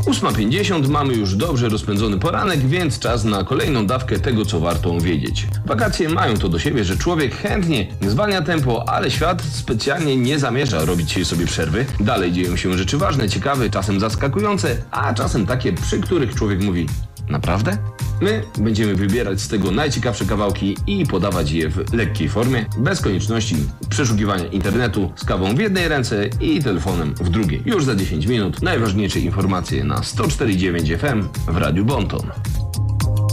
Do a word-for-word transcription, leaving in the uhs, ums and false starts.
ósma pięćdziesiąt, mamy już dobrze rozpędzony poranek, więc czas na kolejną dawkę tego, co warto wiedzieć. Wakacje mają to do siebie, że człowiek chętnie zwalnia tempo, ale świat specjalnie nie zamierza robić sobie przerwy. Dalej dzieją się rzeczy ważne, ciekawe, czasem zaskakujące, a czasem takie, przy których człowiek mówi: naprawdę? My będziemy wybierać z tego najciekawsze kawałki i podawać je w lekkiej formie, bez konieczności przeszukiwania internetu, z kawą w jednej ręce i telefonem w drugiej. Już za dziesięć minut najważniejsze informacje na sto cztery i dziewięć F M w Radiu Bonton.